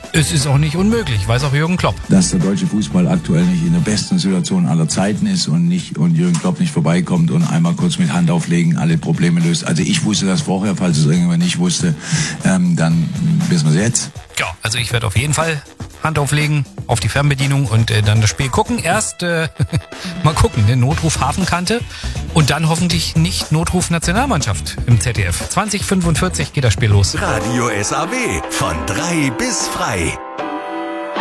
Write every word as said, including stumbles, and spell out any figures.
Es ist auch nicht unmöglich, weiß auch Jürgen Klopp. Dass der deutsche Fußball aktuell nicht in der besten Situation aller Zeiten ist und nicht und Jürgen Klopp nicht vorbeikommt und einmal kurz mit Hand auflegen alle Probleme löst. Also ich wusste das vorher, falls es irgendjemand nicht wusste, ähm, dann wissen wir es jetzt. Ja, also ich werde auf jeden Fall Hand auflegen auf die Fernbedienung und äh, dann das Spiel gucken. Erst äh, mal gucken, ne? Notruf Hafenkante und dann hoffentlich nicht Notruf Nationalmannschaft im Z D F. zwanzig fünfundvierzig geht das Spiel los. Radio S A W von drei bis frei.